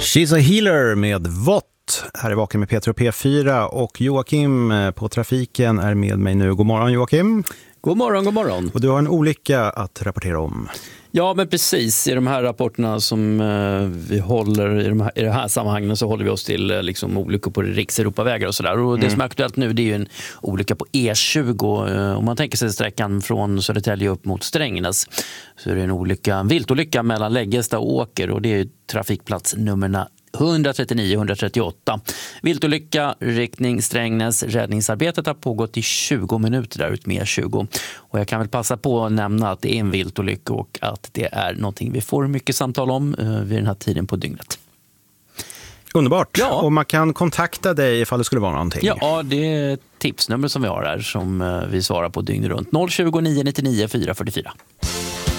She's a healer med Vott. Här är Vaken med Peter och P4 och Joakim på trafiken är med mig nu. God morgon Joakim. God morgon, god morgon. Och du har en olycka att rapportera om. Ja, men precis. I de här rapporterna som vi håller i det här sammanhangen så håller vi oss till liksom, olyckor på rikseuropavägar och sådär. Och det som är aktuellt nu det är ju en olycka på E20. Om man tänker sig sträckan från Södertälje upp mot Strängnäs så är det en viltolycka mellan Läggesta och Åker och det är trafikplatsnummerna 139 och 138. Viltolycka, riktning Strängnäs. Räddningsarbetet har pågått i 20 minuter där ut med E20. Och jag kan väl passa på att nämna att det är en viltolycka och att det är någonting vi får mycket samtal om vid den här tiden på dygnet. Underbart. Ja. Och man kan kontakta dig ifall det skulle vara någonting. Ja, det är ett tipsnummer som vi har här som vi svarar på dygnet runt. 020 999 444.